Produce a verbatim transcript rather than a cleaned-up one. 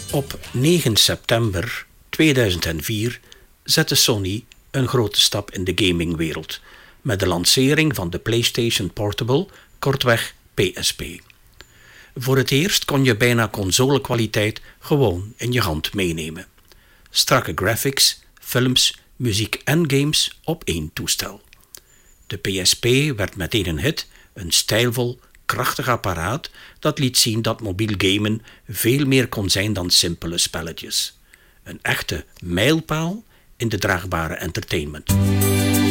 Op negen september tweeduizend vier zette Sony een grote stap in de gamingwereld met de lancering van de PlayStation Portable, kortweg P S P. Voor het eerst kon je bijna consolekwaliteit gewoon in je hand meenemen. Strakke graphics, films, muziek en games op één toestel. De P S P werd meteen een hit, een stijlvol, krachtig apparaat dat liet zien dat mobiel gamen veel meer kon zijn dan simpele spelletjes. Een echte mijlpaal in de draagbare entertainment.